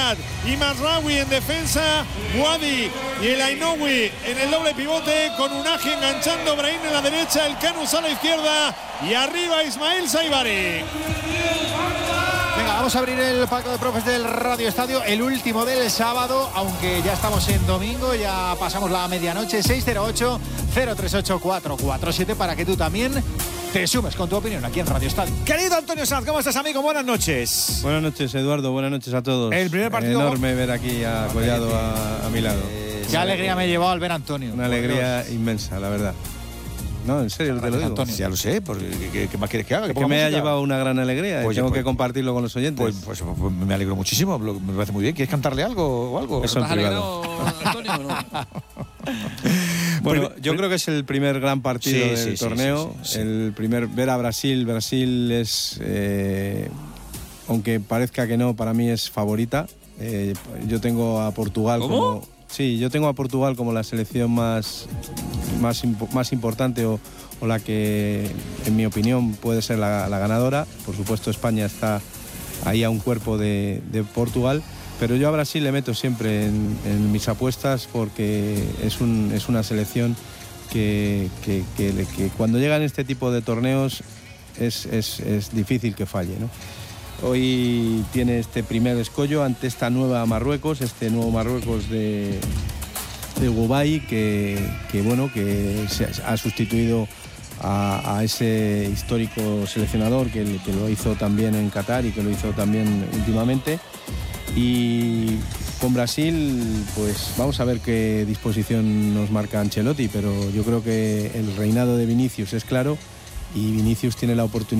Amrabat y Mazraoui en defensa, Boadi y el Ainoui en el doble pivote, con Unagi enganchando, Brahim en la derecha, el Canus a la izquierda y arriba Ismael Saibari. Venga, vamos a abrir el palco de profes del Radio Estadio, el último del sábado, aunque ya estamos en domingo, ya pasamos la medianoche. 608-038-447 para que tú también te sumes con tu opinión aquí en Radio Estadio. Querido Antonio Sanz, ¿cómo estás, amigo? Buenas noches. Buenas noches, Eduardo, buenas noches a todos. El primer partido... Enorme ver aquí a Collado a mi lado. Qué alegría me he llevado al ver a Antonio. Una alegría inmensa, la verdad. No, en serio, te lo digo. Antonio. Ya lo sé, porque ¿qué más quieres que haga? Que me ha llevado una gran alegría, y tengo que compartirlo con los oyentes. Pues me alegro muchísimo, me parece muy bien. ¿Quieres cantarle algo o algo? Eso en privado. Antonio, ¿no? Bueno, yo creo que es el primer gran partido del torneo. Sí. El primer, ver a Brasil. Brasil es, aunque parezca que no, para mí es favorita. Yo tengo a Portugal como... Sí, yo tengo a Portugal como la selección más importante o la que, en mi opinión, puede ser la ganadora. Por supuesto, España está ahí a un cuerpo de Portugal, pero yo a Brasil le meto siempre en mis apuestas porque es una selección que cuando llegan este tipo de torneos es difícil que falle, ¿no? Hoy tiene este primer escollo ante esta nueva Marruecos, este nuevo Marruecos de Gubay, que se ha sustituido a ese histórico seleccionador que lo hizo también en Qatar y que lo hizo también últimamente. Y con Brasil, pues vamos a ver qué disposición nos marca Ancelotti, pero yo creo que el reinado de Vinicius es claro y Vinicius tiene la oportunidad